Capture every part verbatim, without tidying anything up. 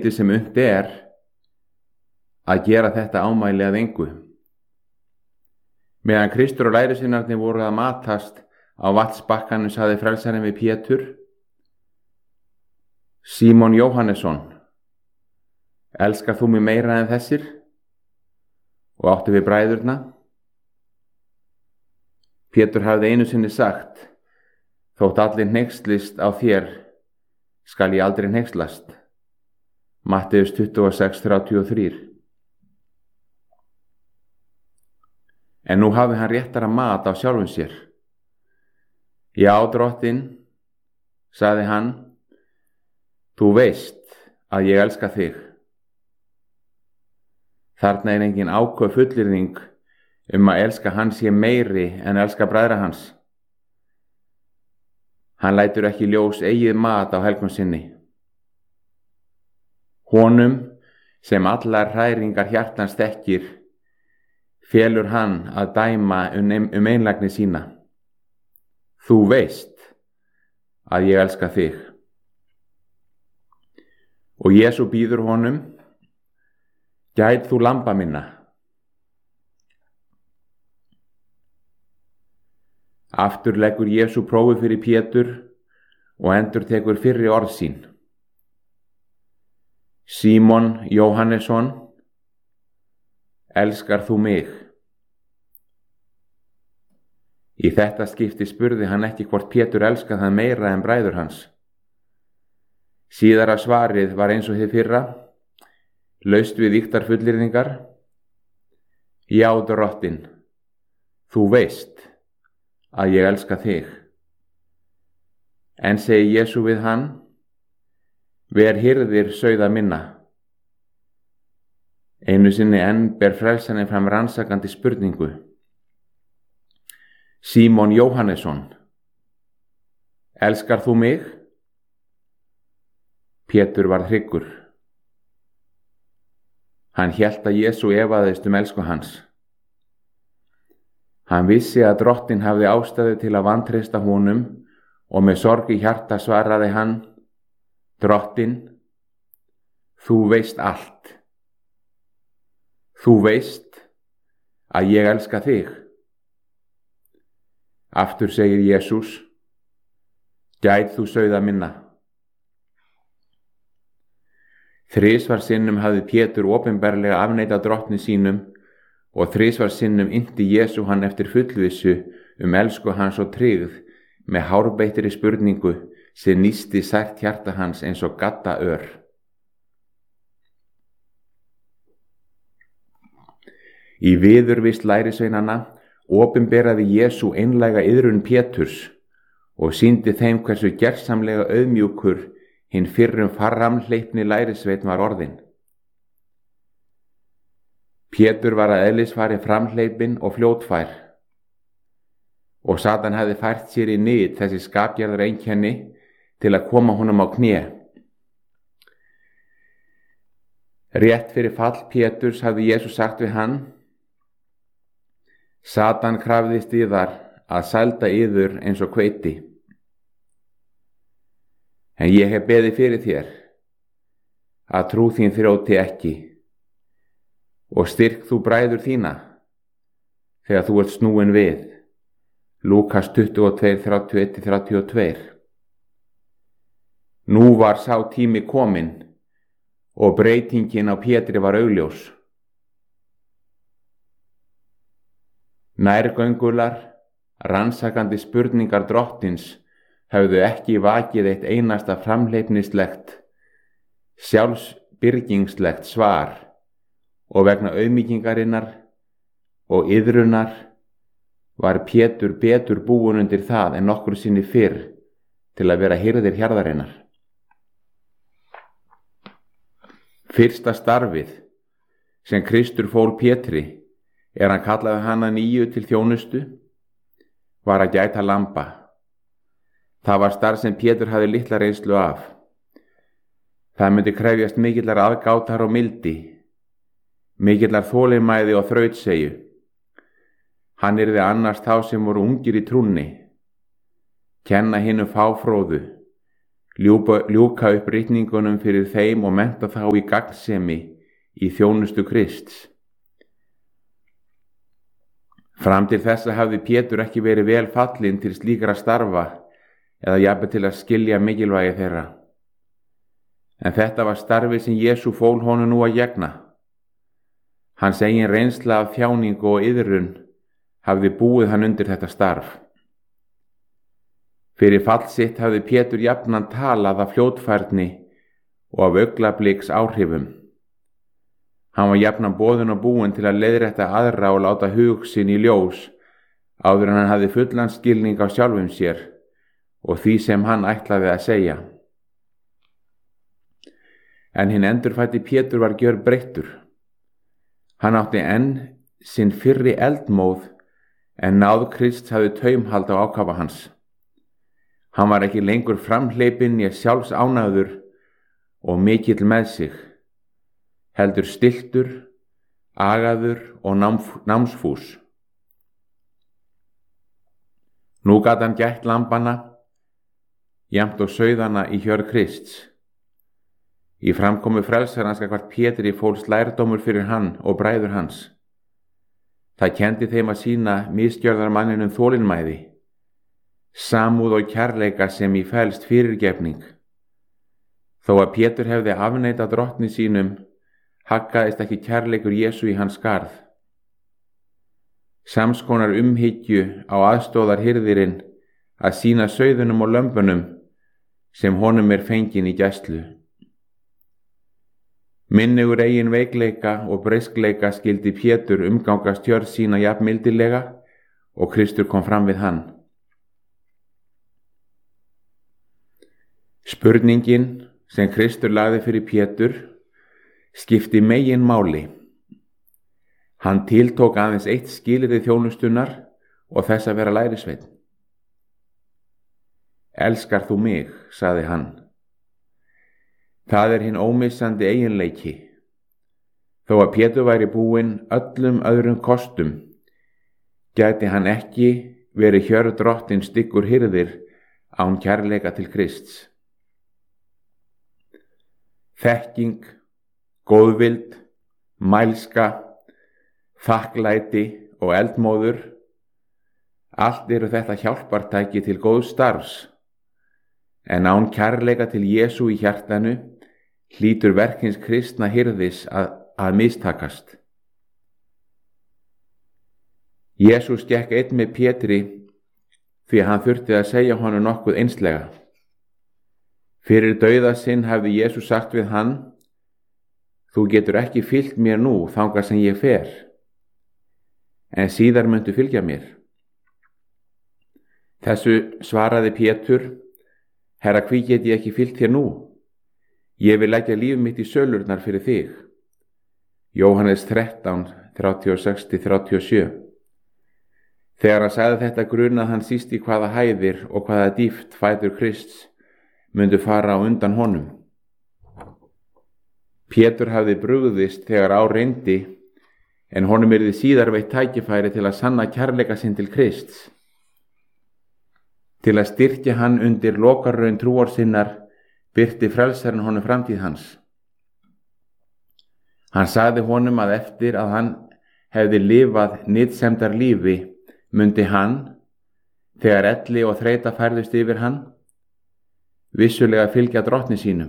lítið sem unnt er að gera þetta ámæli að engu. Meðan Kristur og lærisveinarnir voru að matast á vatnsbakkanum sagði frelsarinn við Pétur: Símon Jóhannesson, elskar þú mig meira en þessir? Og áttu við bræðurna? Pétur hafði einu sinni sagt: þótt allir hneykslist á þér, skal ég aldrei hneykslast. Matteus tuttugu og sex þrjátíu og þrjú. En nú hafi hann réttara mat á sjálfum sér. Já, drottinn, sagði hann, þú veist að ég elska þig. Þarna er engin áköf fullyrðing um að elska hann sé meiri en elska bræðra hans. Hann lætur ekki ljós eigið mat á helgum sinni. Honum sem allar hræringar hjartans þekkir, felur hann að dæma um einlægni sína. Þú veist að ég elska þig. Og Jesú býður honum: gæt þú lamba minna. Aftur leggur Jesú prófið fyrir Pétur og endurtekur fyrri orð sín. Símon Jóhannesson, elskar þú mig? Í þetta skipti spurði hann ekki hvort Pétur elskaði hann meira en bræður hans. Síðara svarið var eins og hið fyrra, laust við ýktar fullyrðingar: Já, drottinn, þú veist að ég elska þig. En segi Jesú við hann: ver hirðir sauða minna. Einu sinni enn ber frelsarinn fram rannsakandi spurningu: Símon Jóhannesson, elskar þú mig? Pétur varð hryggur. Hann hélt að Jesú efaðist um elsku hans. Hann vissi að drottinn hafði ástæðu til að vantreysta honum og með sorg í hjarta svaraði hann: Drottinn, þú veist allt. Þú veist að ég elska þig. Aftur segir Jesús: gæt þú sauða minna. Þrisvar sinnum hafði Pétur opinberlega afneitað drottni sínum og þrisvar sinnum innti Jesú hann eftir fullvissu um elsku hans og tryggð með hárbeitri spurningu sem nísti sært hjarta hans eins og gadda ör. Í viðurvist lærisveinanna opinberaði Jesú einlæga iðrun Péturs og sýndi þeim hversu gersamlega auðmjúkur hinn fyrrum framhleypni lærisveinn var orðinn. Pétur var að eðlisfari framhleypinn og fljótfær og Satan hafði fært sér í nyt þessi skapgerðar einkenni til að koma honum á kné. Rétt fyrir fall Péturs hafði Jesús sagt við hann: Satan krafðist yðar að sælda yður eins og hveiti. En ég hef beðið fyrir þér að trú þín þrjóti ekki og styrk þú bræður þína þegar þú ert snúin við. Lúkas tuttugu og tvö, þrjátíu og eitt til þrjátíu og tvö. Nú var sá tími kominn og breytingin á Pétri var augljós. Nærgöngular, rannsakandi spurningar drottins höfðu ekki vakið eitt einasta framhleypnislegt, sjálfsbyrgingslegt svar og vegna auðmýkingarinnar og iðrunar var Pétur betur búinn undir það en nokkru sinni fyrr til að vera hirðir hjarðarinnar. Fyrsta starfið sem Kristur fól Pétri, er hann kallaði hana nýju til þjónustu, var að gæta lamba. Það var starf sem Pétur hafði litla reynslu af. Það myndi krefjast mikillar aðgátar og mildi, mikillar þolinmæði og þrautseigju. Hann yrði annars þá sem voru ungir í trúnni, kenna hinum fáfróðu, ljúpa, ljúka upp ritningunum fyrir þeim og mennta þá í gagnsemi í þjónustu Krists. Fram til þessa hafði Pétur ekki verið vel fallinn til slíkra starfa eða jafnvel til að skilja mikilvægi þeirra. En þetta var starfi sem Jesú fól honum nú að gegna. Hans eigin reynsla af þjáningu og iðrun hafði búið hann undir þetta starf. Fyrir fall sitt hafði Pétur jafnan talað af fljótfærni og af augnabliks áhrifum. Hann var jafnan boðinn og búinn til að leiðrétta aðra og láta hug sinn í ljós áður en hann hafði fullan skilning á sjálfum sér og því sem hann ætlaði að segja. En hinn endurfæddi Pétur var gjörbreyttur. Hann átti enn sinn fyrri eldmóð en náð Krists hafði taumhald á ákafa hans. Hann var ekki lengur framhleypinn né sjálfsánægður og mikill með sig, heldur stilltur, agaður og námsfús. Nú gat hann gætt lambana, jafnt og sauðana í hjörð Krists. Í framkomu frelsarans gagnvart Pétri fólst lærdómur fyrir hann og bræður hans. Það kenndi þeim að sýna misgjörðarmanninum þolinmæði, samúð og kærleika sem í felst fyrirgefning. Þó að Pétur hefði afneitað drottni sínum, haggaðist ekki kærleikur Jesú í hans skarð. Samskonar umhyggju á aðstóðar hirðirinn að sýna sauðunum og lömbunum sem honum er fengin í gæslu. Minnugur eigin veikleika og breiskleika skildi Pétur umgangast hjörð sína jafn mildilega og Kristur kom fram við hann. Spurningin sem Kristur lagði fyrir Pétur skipti megin máli. Hann tiltók aðeins eitt skilyrði þjónustunnar og þess að vera lærisveinn. Elskar þú mig, sagði hann. Það er hinn ómissandi eiginleiki. Þó að Pétur væri búinn öllum öðrum kostum, gæti hann ekki verið hjörð drottins styggur hirðir án kærleika til Krists. Þekking, góðvild, mælska, þakklæti og eldmóður, allt eru þetta hjálpartæki til góðs starfs, en án kærleika til Jesú í hjartanu hlýtur verkins kristna hirðis að, að mistakast. Jesús gekk einn með Pétri því að hann þurfti að segja honum nokkuð einslega. Fyrir dauða sinn hafði Jesús sagt við hann: Þú getur ekki fylgt mér nú þangað sem ég fer, en síðar muntu fylgja mér. Þessu svaraði Pétur: Herra, hví get ég ekki fylgt þér nú? Ég vil leggja líf mitt í sölurnar fyrir þig. Jóhannes þrettán, þrjátíu og sex til þrjátíu og sjö. Þegar hann sagði þetta grunaði hann síst í hvaða hæðir og hvaða dýpt fætur Krists myndu fara á undan honum. Pétur hafði brugðist þegar á reyndi, en honum yrði síðar veitt tækifæri til að sanna kærleika sinn til Krists. Til að styrkja hann undir lokarraun trúar sinnar birti frelsarinn honum framtíð hans. Hann sagði honum að eftir að hann hefði lifað nytsemdar lífi mundi hann, þegar elli og þreyta færðust yfir hann, vissulega fylgja drottni sínum.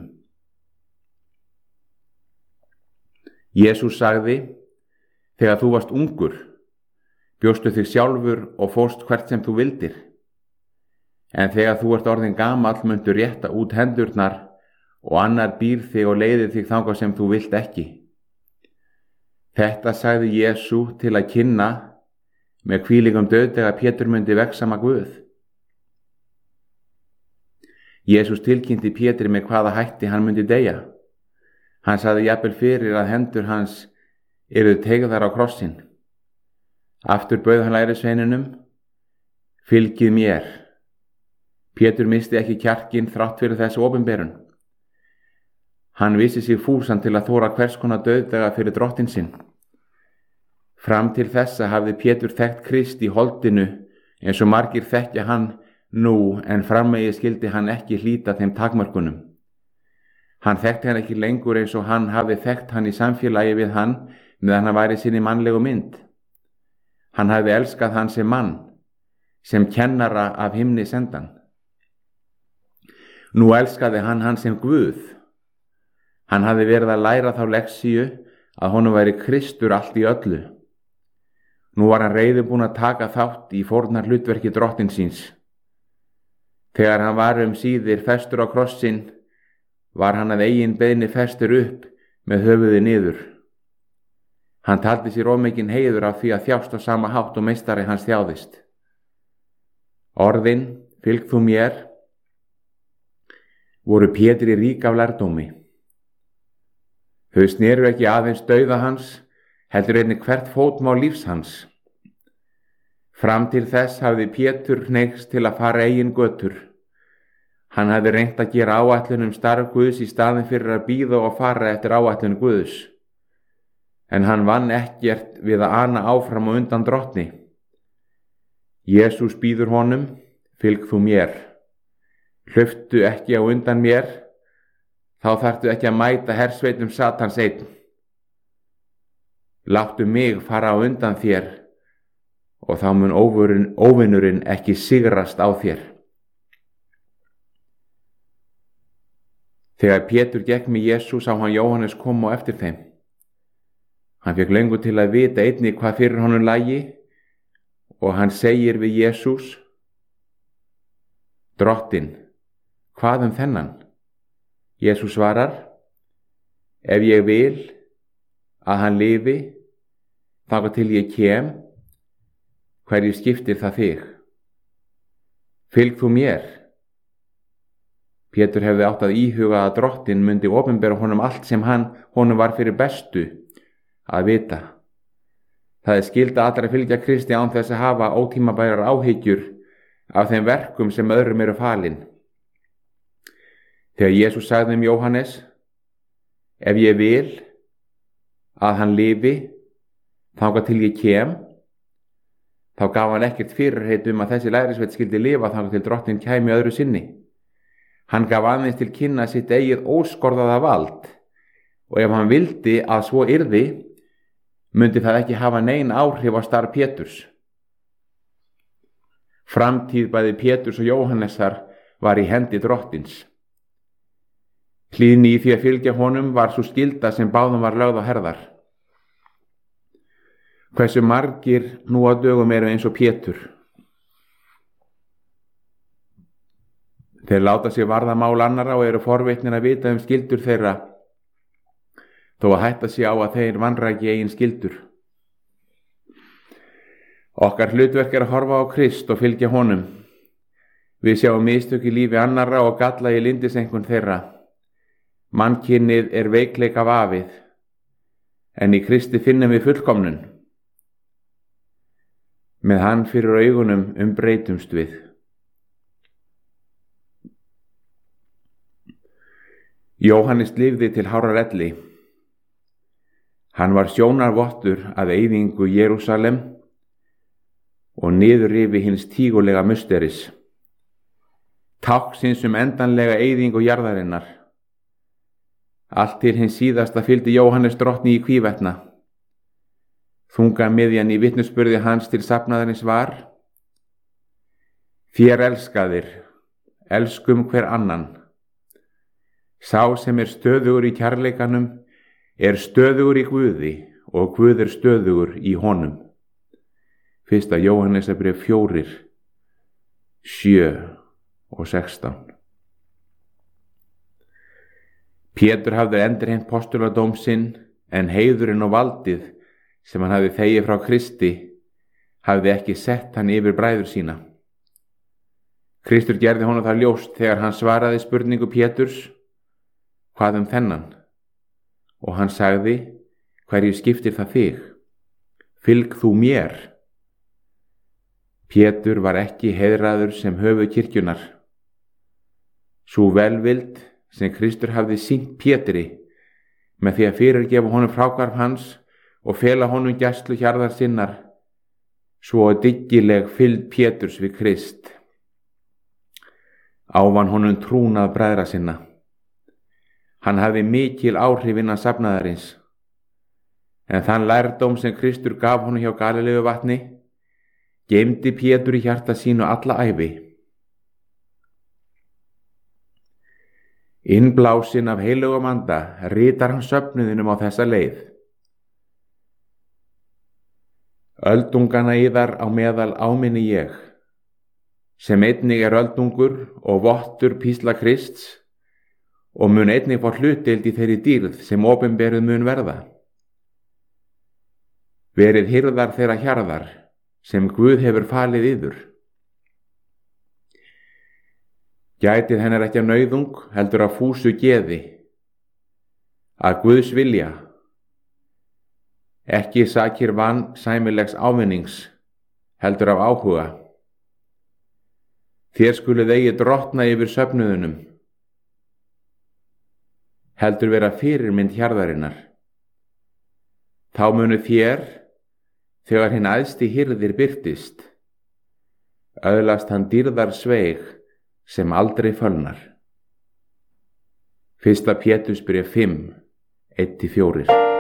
Jesús sagði: Þegar þú varst ungur, bjóstu þig sjálfur og fórst hvert sem þú vildir. En þegar þú ert orðin gamall muntu rétta út hendurnar og annar býr þig og leiðir þig þangað sem þú vilt ekki. Þetta sagði Jesú til að kynna með hvílíkum dauðdaga Pétur mundi vegsama Guð. Jesús tilkynnti Pétri með hvaða hætti hann mundi deyja. Hann sagði jafnvel fyrir að hendur hans yrðu teygðar á krossinn. Aftur bauð hann lærisveinunum: Fylgið mér. Pétur misti ekki kjarkinn þrátt fyrir þessu opinberun. Hann vissi sig fúsan til að þóra hvers konar dauðdaga fyrir drottin sinn. Fram til þessa hafði Pétur þekkt Krist í holdinu eins og margir þekkja hann nú en framvegis skyldi hann ekki hlíta þeim takmörkunum. Hann þekkti hann ekki lengur eins og hann hafði þekkt hann í samfélagi við hann meðan hann væri sinni mannlegu mynd. Hann hafði elskað hann sem mann, sem kennara af himni sendan. Nú elskaði hann hann sem Guð. Hann hafði verið að læra þá leksíu að honum væri Kristur allt í öllu. Nú var hann reiðubúinn að taka þátt í fórnar hlutverki drottins síns. Þegar hann var um síðir festur á krossinn, var hann að eigin beiðni festur upp með höfuði niður. Hann taldi sér of mikinn heiður af því að þjást á sama hátt og meistari hans þjáðist. Orðin, fylg þú mér, voru Pétri rík af lærdómi. Þau sneru ekki aðeins dauða hans, heldur einnig hvert fótmál lífs hans. Fram til þess hafði Pétur hneigst til að fara eigin götur. Hann hafði reynt að gera áætlun um starf Guðs í staðinn fyrir að bíða og fara eftir áætlun Guðs. En hann vann ekkert við að ana áfram og undan drottni. Jesús býður honum, fylg þú mér. Hlauptu ekki á undan mér, þá þarftu ekki að mæta hersveitum Satans einn. Láttu mig fara á undan þér og þá mun óvinurinn ekki sigrast á þér. Þegar Pétur gekk með Jesús sá hann Jóhannes koma á eftir þeim. Hann fékk löngu til að vita einnig hvað fyrir honum lægi og hann segir við Jesús: Drottinn, hvað um þennan? Jesús svarar: Ef ég vil að hann lifi, þangað til ég kem, hverju skiptir það þig? Fylg þú mér. Pétur hefði átt að íhuga að drottinn myndi opinbera honum allt sem hann honum var fyrir bestu að vita. Það er skylda allra að fylgja Kristi án þess að hafa ótímabærar áhyggjur af þeim verkum sem öðrum eru falin. Þegar Jesús sagði um Jóhannes: Ef ég vil að hann lifi, þangað til ég kem, þá gaf hann ekkert fyrirheit um að þessi lærisveinn skyldi lifa þangað til drottinn kæmi öðru sinni. Hann gaf aðeins til kynna sitt eigið óskorðaða vald og ef hann vildi að svo yrði, myndi það ekki hafa nein áhrif á starf Péturs. Framtíð bæði Péturs og Jóhannesar var í hendi drottins. Hlýðni í því að fylgja honum var svo skylda sem báðum var lögð á herðar. Hversu margir nú á dögum eru eins og Pétur? Þeir láta sig varða mál annarra og eru forvitnir að vita um skyldur þeirra, þó að hætta sig á að þeir vanræki eigin skyldur. Okkar hlutverk er að horfa á Krist og fylgja honum. Við sjáum mistök í lífi annarra og galla í lyndiseinkunn þeirra. Mannkynnið er veikleika vafið, en í Kristi finnum við fullkomnun. Með hann fyrir augunum umbreytumst við. Jóhannes lifði til hárrar elli. Hann var sjónarvottur að eyðingu Jerúsalem og niðurrifi hins tígulega musteris, táknsins um endanlega eyðingu jarðarinnar. Allt til hins síðasta fylgdi Jóhannes drottni í hvívetna. Þunga miðjan í vitnisburði hans til safnaðarins var: Þér elskaðir, elskum hver annan. Sá sem er stöðugur í kærleikanum er stöðugur í Guði og Guð er stöðugur í honum. Fyrsta Jóhannesarbréf fjórir, sjö og sextán. Pétur hafði endurheimt postuladóm sinn, en heiðurinn og valdið sem hann hafði þegið frá Kristi hafði ekki sett hann yfir bræður sína. Kristur gerði honum það ljóst þegar hann svaraði spurningu Péturs: Hvað um þennan? Og hann sagði: Hverju skiptir það þig? Fylg þú mér. Pétur var ekki heiðraður sem höfuð kirkjunnar. Sú velvild sem Kristur hafði sýnt Pétri með því að fyrirgefa honum fráhvarf hans og fela honum gæslu hjarðar sinnar, svo dyggileg fylgd Péturs við Krist. ávann honum trúnað bræðra sinna. Hann hafði mikil áhrif innan safnaðarins, en þann lærdóm sem Kristur gaf honum hjá Galileu vatni geymdi Pétur í hjarta sínu alla ævi. Innblásinn af heilögum anda ritar hann söfnuðinum á þessa leið. Öldungana yðar á meðal áminni ég, sem einnig er öldungur og vottur písla Krists og mun einnig fá hlutdeild í þeirri dýrð sem opinberuð mun verða. Verið hirðar þeirra hjarðar sem Guð hefur falið yður. Gætið hennar ekki af nauðung, heldur af fúsu geði, að Guðs vilja, ekki sakir vann sæmilegs ávinnings, heldur af áhuga. Þér skuluð eigi drottna yfir söfnuðunum, heldur vera fyrirmynd hjarðarinnar. Þá munu þér, þegar hinn æðsti hirðir birtist, öðlast hann dýrðar sveig sem aldrei fölnar. Fyrsta Pétursbréf fimm, eitt til fjórir.